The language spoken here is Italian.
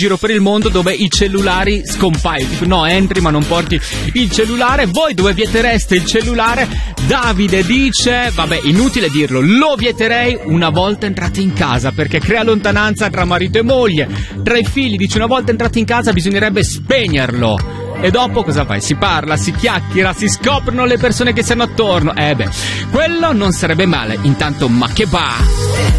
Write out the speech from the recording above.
giro per il mondo dove i cellulari scompaiono. Tipo, no, entri ma non porti il cellulare. Voi dove vietereste il cellulare? Davide dice, vabbè, inutile dirlo, lo vieterei una volta entrati in casa, perché crea lontananza tra marito e moglie, tra i figli. Dice, una volta entrati in casa bisognerebbe spegnerlo. E dopo cosa fai? Si parla, si chiacchiera, si scoprono le persone che stanno attorno. Quello non sarebbe male. Intanto, ma che va?